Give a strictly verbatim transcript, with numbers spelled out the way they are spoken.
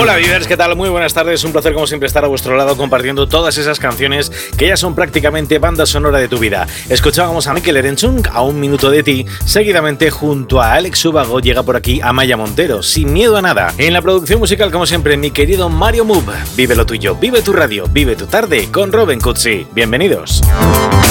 Hola Vivers, ¿qué tal? Muy buenas tardes, un placer como siempre estar a vuestro lado compartiendo todas esas canciones que ya son prácticamente banda sonora de tu vida. Escuchábamos a Mikel Erenchun, A un minuto de ti, seguidamente junto a Alex Ubago llega por aquí Amaya Montero, Sin miedo a nada. En la producción musical como siempre mi querido Mario Move, vive lo tuyo, vive tu radio, vive tu tarde con Robin Cutsi. Bienvenidos.